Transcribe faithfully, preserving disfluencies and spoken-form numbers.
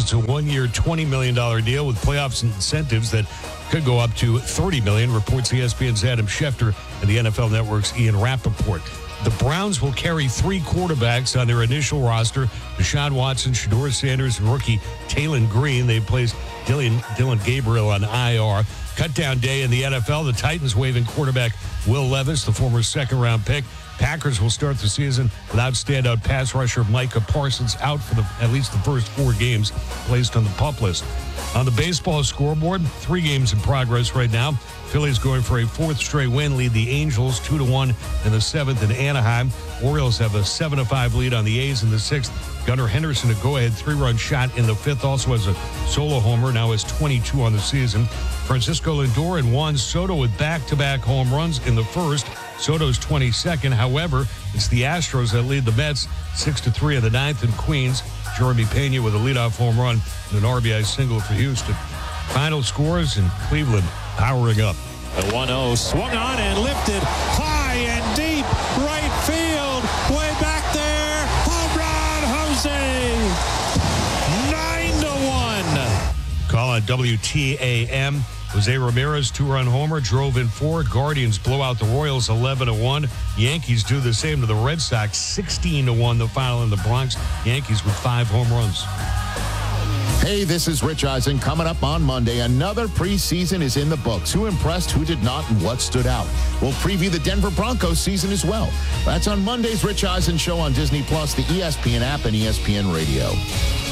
It's a one-year, twenty million dollars deal with playoffs incentives that could go up to thirty million dollars, reports E S P N's Adam Schefter and the N F L Network's Ian Rappaport. The Browns will carry three quarterbacks on their initial roster: Deshaun Watson, Shedeur Sanders, and rookie Taylon Green. They placed Dylan, Dylan Gabriel on I R. Cutdown day in the N F L. The Titans waiving quarterback Will Levis, the former second-round pick. Packers will start the season without standout pass rusher Micah Parsons, out for the, at least the first four games placed on the PUP list. On the baseball scoreboard, three games in progress right now. Phillies going for a fourth straight win, lead the Angels two to one in the seventh in Anaheim. Orioles have a seven to five lead on the A's in the sixth. Gunnar Henderson, a go-ahead three-run shot in the fifth, also has a solo homer, now has twenty-two on the season. Francisco Lindor and Juan Soto with back-to-back home runs in the first. Soto's twenty-second. However, it's the Astros that lead the Mets six to three in the ninth in Queens. Jeremy Pena with a leadoff home run and an R B I single for Houston. Final scores in Cleveland powering up. The one oh swung on and lifted high and deep right field. Way back there. Home run, Jose. nine to one. Call on W T A M. Jose Ramirez, two-run homer, drove in four. Guardians blow out the Royals eleven to one. Yankees do the same to the Red Sox, sixteen to one, the final in the Bronx. Yankees with five home runs. Hey, this is Rich Eisen. Coming up on Monday, another preseason is in the books. Who impressed, who did not, and what stood out? We'll preview the Denver Broncos season as well. That's on Monday's Rich Eisen Show on Disney Plus, the E S P N app, and E S P N Radio.